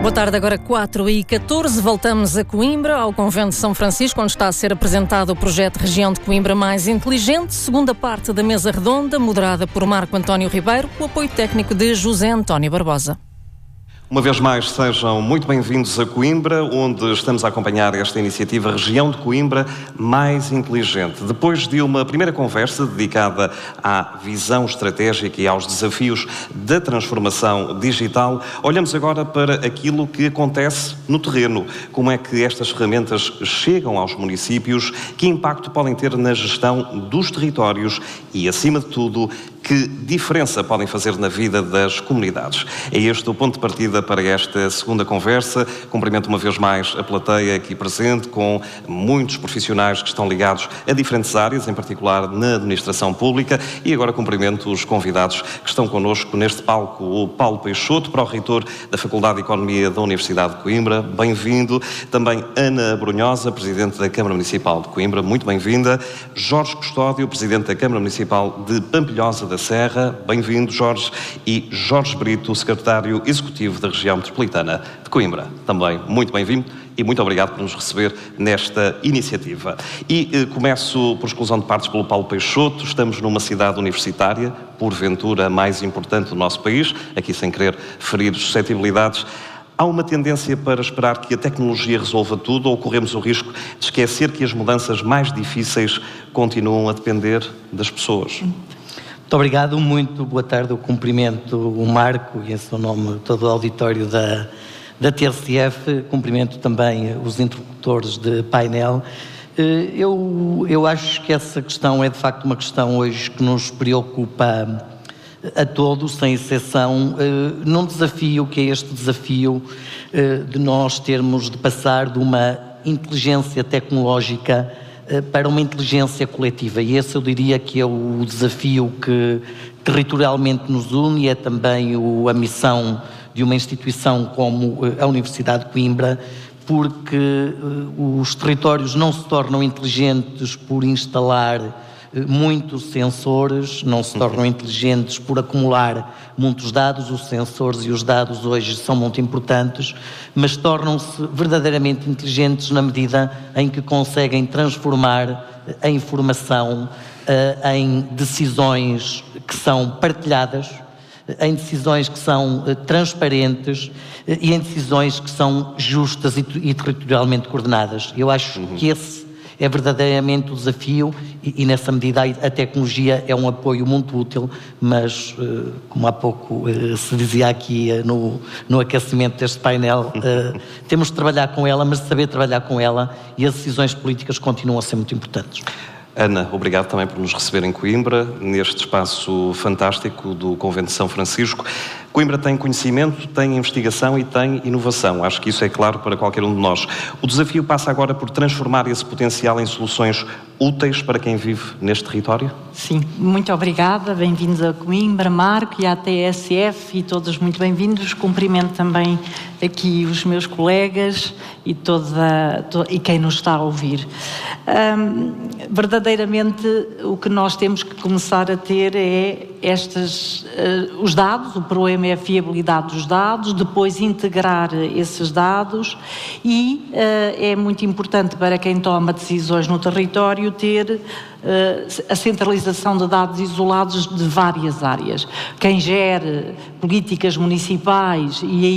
Boa tarde, agora 4h14, voltamos a Coimbra, ao Convento de São Francisco, onde está a ser apresentado o projeto Região de Coimbra Mais Inteligente, segunda parte da mesa redonda, moderada por Marco António Ribeiro, com o apoio técnico de José António Barbosa. Uma vez mais, sejam muito bem-vindos a Coimbra, onde estamos a acompanhar esta iniciativa Região de Coimbra Mais Inteligente. Depois de uma primeira conversa dedicada à visão estratégica e aos desafios da transformação digital, olhamos agora para aquilo que acontece no terreno. Como é que estas ferramentas chegam aos municípios, que impacto podem ter na gestão dos territórios e, acima de tudo, que diferença podem fazer na vida das comunidades. É este o ponto de partida para esta segunda conversa. Cumprimento uma vez mais a plateia aqui presente, com muitos profissionais que estão ligados a diferentes áreas, em particular na administração pública, e agora cumprimento os convidados que estão connosco neste palco. O Paulo Peixoto, pró-reitor da Faculdade de Economia da Universidade de Coimbra, bem-vindo. Também Ana Brunhosa, Presidente da Câmara Municipal de Coimbra, muito bem-vinda. Jorge Custódio, Presidente da Câmara Municipal de Pampilhosa da Serra, bem-vindo, Jorge. E Jorge Brito, Secretário Executivo da Região Metropolitana de Coimbra, também muito bem-vindo e muito obrigado por nos receber nesta iniciativa. E começo, por exclusão de partes, pelo Paulo Peixoto. Estamos numa cidade universitária, porventura a mais importante do nosso país, aqui sem querer ferir suscetibilidades. Há uma tendência para esperar que a tecnologia resolva tudo, ou corremos o risco de esquecer que as mudanças mais difíceis continuam a depender das pessoas? Muito obrigado, muito boa tarde. Eu cumprimento o Marco e, em seu nome, todo o auditório da TSF. Cumprimento também os interlocutores de painel. Eu acho que essa questão é, de facto, uma questão hoje que nos preocupa a todos, sem exceção, num desafio que é este desafio de nós termos de passar de uma inteligência tecnológica para uma inteligência coletiva, e esse eu diria que é o desafio que territorialmente nos une, e é também a missão de uma instituição como a Universidade de Coimbra, porque os territórios não se tornam inteligentes por instalar muitos sensores, não se tornam inteligentes por acumular muitos dados. Os sensores e os dados hoje são muito importantes, mas tornam-se verdadeiramente inteligentes na medida em que conseguem transformar a informação em decisões que são partilhadas, em decisões que são transparentes e em decisões que são justas e territorialmente coordenadas. Eu acho que esse é verdadeiramente o desafio e nessa medida a tecnologia é um apoio muito útil, mas como há pouco se dizia aqui no aquecimento deste painel, temos de trabalhar com ela, mas de saber trabalhar com ela, e as decisões políticas continuam a ser muito importantes. Ana, obrigado também por nos receber em Coimbra, neste espaço fantástico do Convento de São Francisco. Coimbra tem conhecimento, tem investigação e tem inovação. Acho que isso é claro para qualquer um de nós. O desafio passa agora por transformar esse potencial em soluções úteis para quem vive neste território? Sim, muito obrigada. Bem-vindos a Coimbra, Marco, e à TSF, e todos muito bem-vindos. Cumprimento também aqui os meus colegas e quem nos está a ouvir. Verdadeiramente, o que nós temos que começar a ter é os dados, o problema é a fiabilidade dos dados, depois integrar esses dados, e é muito importante para quem toma decisões no território ter a centralização de dados isolados de várias áreas. Quem gere políticas municipais,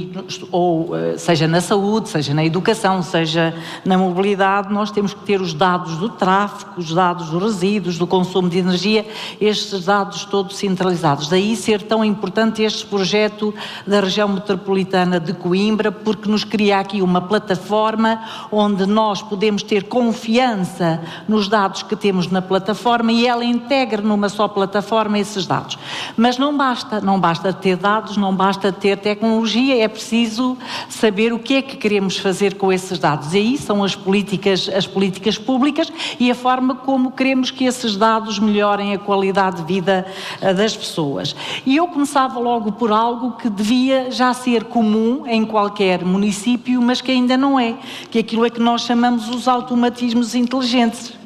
seja na saúde, seja na educação, seja na mobilidade, nós temos que ter os dados do tráfego, os dados dos resíduos, do consumo de energia, estes dados todos centralizados. Daí ser tão importante este projeto da região metropolitana de Coimbra, porque nos cria aqui uma plataforma onde nós podemos ter confiança nos dados que temos na plataforma, e ela integra numa só plataforma esses dados. Mas não basta ter dados, não basta ter tecnologia, é preciso saber o que é que queremos fazer com esses dados. E aí são as políticas públicas e a forma como queremos que esses dados melhorem a qualidade de vida das pessoas. E eu começava logo por algo que devia já ser comum em qualquer município, mas que ainda não é, que aquilo é que nós chamamos os automatismos inteligentes.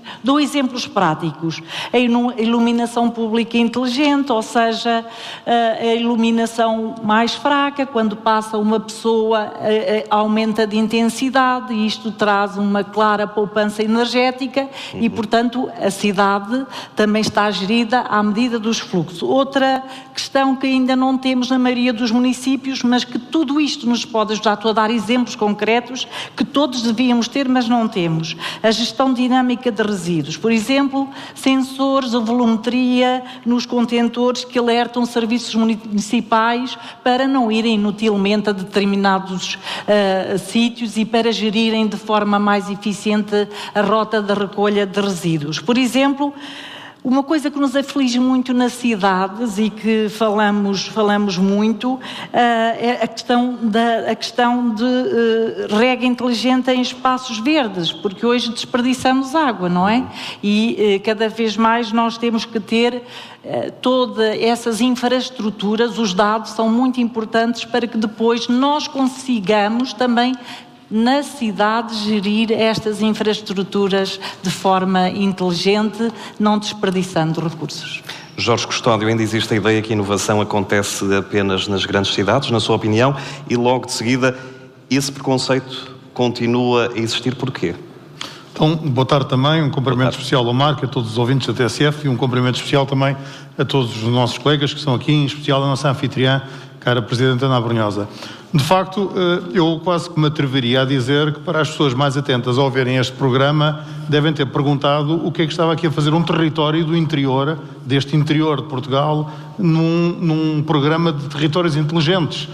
Dou exemplos práticos. A iluminação pública inteligente, ou seja, a iluminação mais fraca, quando passa uma pessoa, aumenta de intensidade, e isto traz uma clara poupança energética e, portanto, a cidade também está gerida à medida dos fluxos. Outra questão que ainda não temos na maioria dos municípios, mas que tudo isto nos pode ajudar. Estou a dar exemplos concretos que todos devíamos ter, mas não temos. A gestão dinâmica de resíduos. Por exemplo, sensores ou volumetria nos contentores que alertam serviços municipais para não irem inutilmente a determinados sítios e para gerirem de forma mais eficiente a rota de recolha de resíduos. Por exemplo, uma coisa que nos aflige muito nas cidades e que falamos muito é a questão de rega inteligente em espaços verdes, porque hoje desperdiçamos água, não é? E cada vez mais nós temos que ter todas essas infraestruturas, os dados são muito importantes para que depois nós consigamos também na cidade gerir estas infraestruturas de forma inteligente, não desperdiçando recursos. Jorge Custódio, ainda existe a ideia que a inovação acontece apenas nas grandes cidades, na sua opinião, e logo de seguida esse preconceito continua a existir porquê? Então, boa tarde também, um cumprimento especial ao Marco, a todos os ouvintes da TSF e um cumprimento especial também a todos os nossos colegas que estão aqui, em especial a nossa anfitriã, cara Presidente Ana Abrunhosa. De facto, eu quase que me atreveria a dizer que para as pessoas mais atentas ao verem este programa devem ter perguntado o que é que estava aqui a fazer um território do interior, deste interior de Portugal, num programa de territórios inteligentes.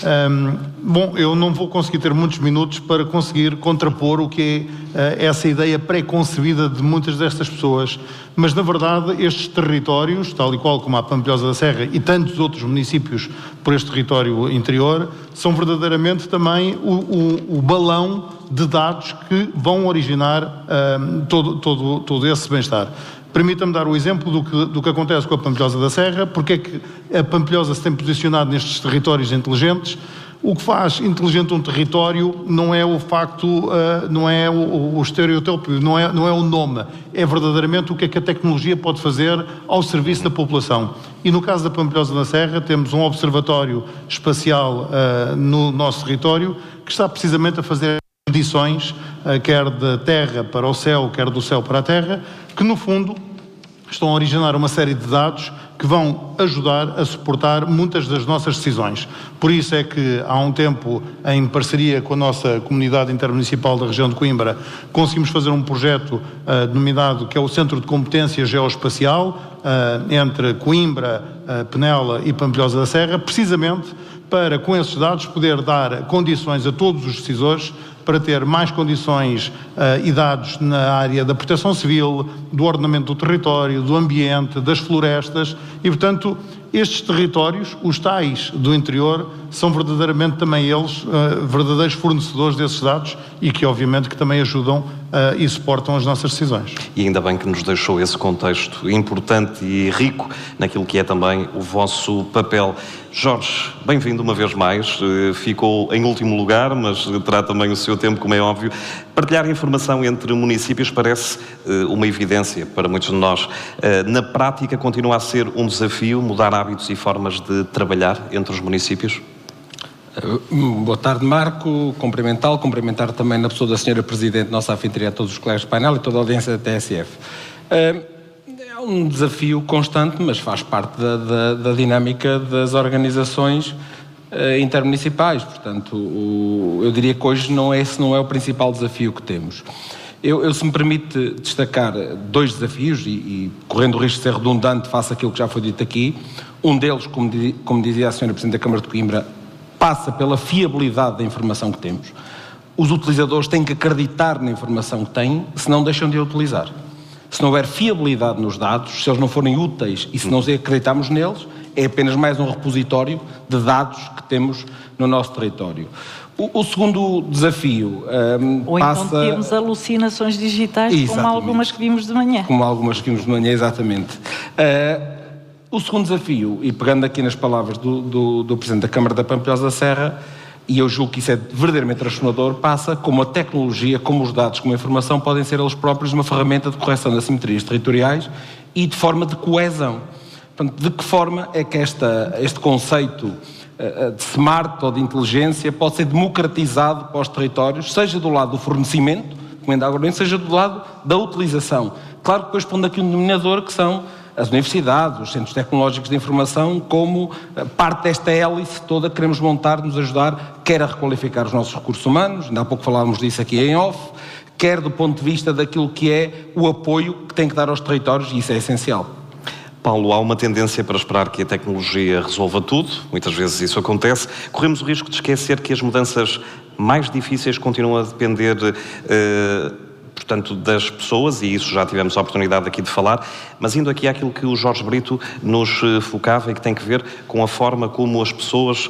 Bom, eu não vou conseguir ter muitos minutos para conseguir contrapor o que é essa ideia pré-concebida de muitas destas pessoas, mas na verdade estes territórios, tal e qual como a Pampilhosa da Serra e tantos outros municípios por este território interior, são verdadeiramente também o balão de dados que vão originar todo esse bem-estar. Permita-me dar o exemplo do que acontece com a Pampilhosa da Serra, porque é que a Pampilhosa se tem posicionado nestes territórios inteligentes. O que faz inteligente um território não é o facto, não é o estereotipo, não é o nome, é verdadeiramente o que é que a tecnologia pode fazer ao serviço da população. E no caso da Pampilhosa da Serra temos um observatório espacial no nosso território que está precisamente a fazer medições, quer da Terra para o céu, quer do céu para a Terra, que no fundo estão a originar uma série de dados que vão ajudar a suportar muitas das nossas decisões. Por isso é que há um tempo, em parceria com a nossa comunidade intermunicipal da região de Coimbra, conseguimos fazer um projeto denominado que é o Centro de Competência Geoespacial, entre Coimbra, Penela e Pampilhosa da Serra, precisamente para, com esses dados, poder dar condições a todos os decisores para ter mais condições e dados na área da proteção civil, do ordenamento do território, do ambiente, das florestas e, portanto, estes territórios, os tais do interior, são verdadeiramente também eles verdadeiros fornecedores desses dados e que obviamente que também ajudam e suportam as nossas decisões. E ainda bem que nos deixou esse contexto importante e rico naquilo que é também o vosso papel. Jorge, bem-vindo uma vez mais, ficou em último lugar, mas terá também o seu tempo, como é óbvio. Partilhar informação entre municípios parece uma evidência para muitos de nós. Na prática continua a ser um desafio mudar hábitos e formas de trabalhar entre os municípios? Boa tarde, Marco. Cumprimentar também na pessoa da Sra. Presidente, nossa anfitriã, todos os colegas de painel e toda a audiência da TSF. É um desafio constante, mas faz parte da dinâmica das organizações intermunicipais. Portanto, eu diria que hoje esse não é o principal desafio que temos. Eu, se me permite destacar dois desafios, e correndo o risco de ser redundante, faço aquilo que já foi dito aqui. Um deles, como dizia a Sra. Presidente da Câmara de Coimbra, passa pela fiabilidade da informação que temos. Os utilizadores têm que acreditar na informação que têm, senão deixam de a utilizar. Se não houver fiabilidade nos dados, se eles não forem úteis e se não acreditarmos neles, é apenas mais um repositório de dados que temos no nosso território. O segundo desafio ou passa... então temos alucinações digitais, exatamente, como algumas que vimos de manhã. Como algumas que vimos de manhã, exatamente. O segundo desafio, e pegando aqui nas palavras do Presidente da Câmara da Pampilhosa da Serra, e eu julgo que isso é verdadeiramente transformador, passa como a tecnologia, como os dados, como a informação, podem ser eles próprios uma ferramenta de correção das assimetrias territoriais e de forma de coesão. Portanto, de que forma é que este conceito de smart ou de inteligência pode ser democratizado para os territórios, seja do lado do fornecimento, como ainda agora, seja do lado da utilização. Claro que depois pondo aqui um denominador que são as universidades, os centros tecnológicos de informação, como parte desta hélice toda que queremos montar, nos ajudar, quer a requalificar os nossos recursos humanos, ainda há pouco falávamos disso aqui em off, quer do ponto de vista daquilo que é o apoio que tem que dar aos territórios, e isso é essencial. Paulo, há uma tendência para esperar que a tecnologia resolva tudo, muitas vezes isso acontece. Corremos o risco de esquecer que as mudanças mais difíceis continuam a depender, portanto, das pessoas, e isso já tivemos a oportunidade aqui de falar, mas indo aqui àquilo que o Jorge Brito nos focava e que tem que ver com a forma como as pessoas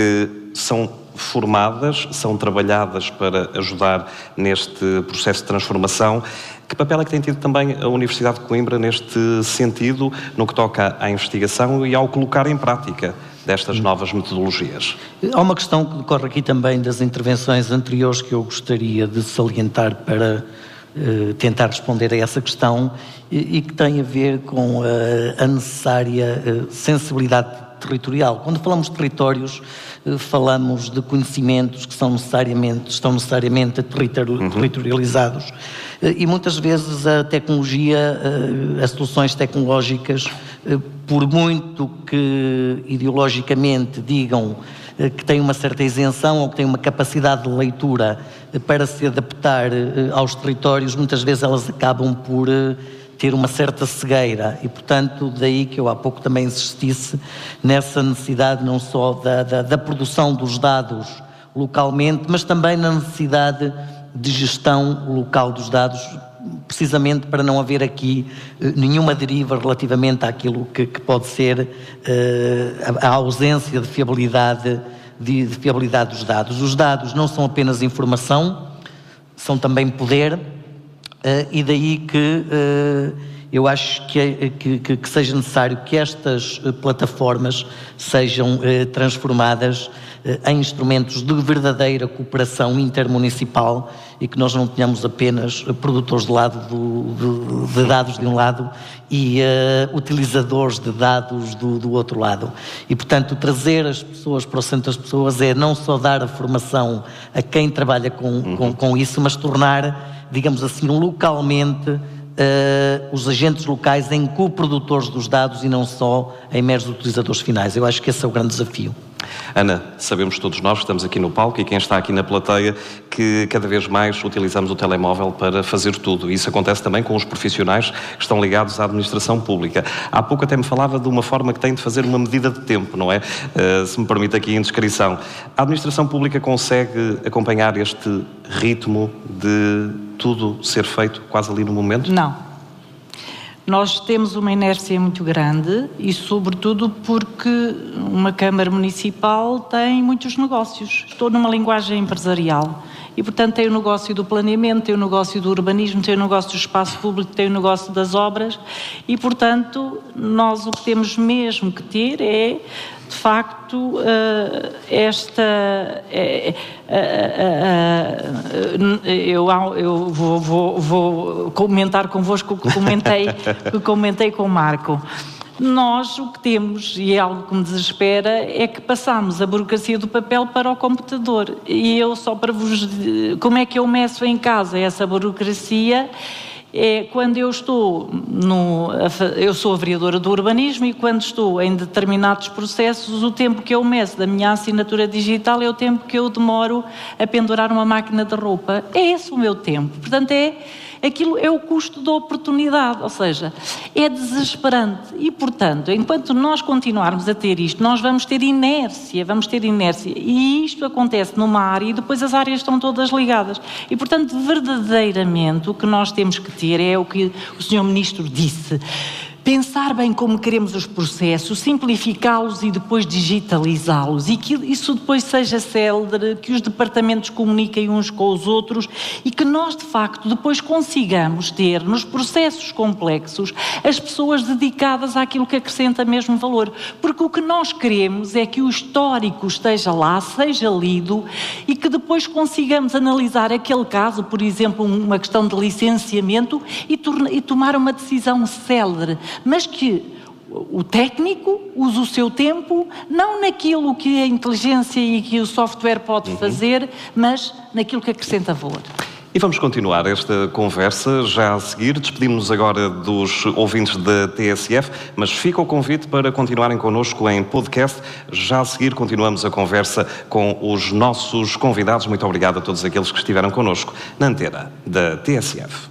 são formadas, são trabalhadas para ajudar neste processo de transformação. Que papel é que tem tido também a Universidade de Coimbra neste sentido, no que toca à investigação e ao colocar em prática destas novas metodologias? Há uma questão que decorre aqui também das intervenções anteriores que eu gostaria de salientar para tentar responder a essa questão e que tem a ver com a necessária sensibilidade territorial. Quando falamos de territórios, falamos de conhecimentos que estão necessariamente territorializados. E muitas vezes a tecnologia, as soluções tecnológicas, por muito que ideologicamente digam que têm uma certa isenção ou que têm uma capacidade de leitura para se adaptar aos territórios, muitas vezes elas acabam por ter uma certa cegueira e, portanto, daí que eu há pouco também insistisse nessa necessidade não só da produção dos dados localmente, mas também na necessidade de gestão local dos dados, precisamente para não haver aqui nenhuma deriva relativamente àquilo que pode ser a ausência de fiabilidade dos dados. Os dados não são apenas informação, são também poder, e daí que eu acho que seja necessário que estas plataformas sejam transformadas em instrumentos de verdadeira cooperação intermunicipal e que nós não tenhamos apenas produtores de dados de um lado e utilizadores de dados do outro lado. E, portanto, trazer as pessoas para o centro das pessoas é não só dar a formação a quem trabalha com isso, mas tornar, digamos assim, localmente os agentes locais em coprodutores dos dados e não só em meros utilizadores finais. Eu acho que esse é o grande desafio. Ana, sabemos todos nós, estamos aqui no palco e quem está aqui na plateia, que cada vez mais utilizamos o telemóvel para fazer tudo. Isso acontece também com os profissionais que estão ligados à administração pública. Há pouco até me falava de uma forma que tem de fazer uma medida de tempo, não é? Se me permite aqui a indiscrição. A administração pública consegue acompanhar este ritmo de tudo ser feito quase ali no momento? Não. Nós temos uma inércia muito grande e, sobretudo, porque uma Câmara Municipal tem muitos negócios. Estou numa linguagem empresarial e, portanto, tem o negócio do planeamento, tem o negócio do urbanismo, tem o negócio do espaço público, tem o negócio das obras e, portanto, nós o que temos mesmo que ter é, de facto, eu vou comentar convosco o que comentei com o Marco. Nós o que temos, e é algo que me desespera, é que passamos a burocracia do papel para o computador. E eu só para vos... Como é que eu meço em casa essa burocracia? É quando eu estou eu sou a vereadora do urbanismo e quando estou em determinados processos, o tempo que eu meço da minha assinatura digital é o tempo que eu demoro a pendurar uma máquina de roupa. É esse o meu tempo. Portanto, aquilo é o custo da oportunidade, ou seja, é desesperante. E, portanto, enquanto nós continuarmos a ter isto, nós vamos ter inércia. E isto acontece numa área e depois as áreas estão todas ligadas. E, portanto, verdadeiramente, o que nós temos que ter é o que o Sr. Ministro disse. pensar bem como queremos os processos, simplificá-los e depois digitalizá-los, e que isso depois seja célere, que os departamentos comuniquem uns com os outros e que nós, de facto, depois consigamos ter nos processos complexos as pessoas dedicadas àquilo que acrescenta mesmo valor. Porque o que nós queremos é que o histórico esteja lá, seja lido e que depois consigamos analisar aquele caso, por exemplo, uma questão de licenciamento e tomar uma decisão célere, mas que o técnico use o seu tempo, não naquilo que a inteligência e que o software pode fazer, mas naquilo que acrescenta valor. E vamos continuar esta conversa já a seguir. Despedimos-nos agora dos ouvintes da TSF, mas fica o convite para continuarem connosco em podcast. Já a seguir continuamos a conversa com os nossos convidados. Muito obrigado a todos aqueles que estiveram connosco na antena da TSF.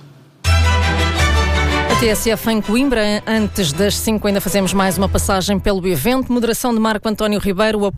A TSF em Coimbra, antes das 5 ainda fazemos mais uma passagem pelo evento. Moderação de Marco António Ribeiro.